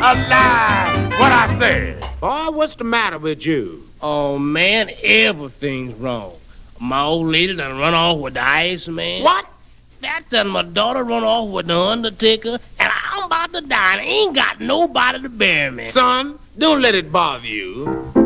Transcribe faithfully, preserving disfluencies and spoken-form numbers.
alive. What I said. Boy, what's the matter with you? Oh, man, everything's wrong. My old lady done run off with the ice man. What? That done my daughter run off with the undertaker, and I'm about to die, and I ain't got nobody to bury me. Son, don't let it bother you.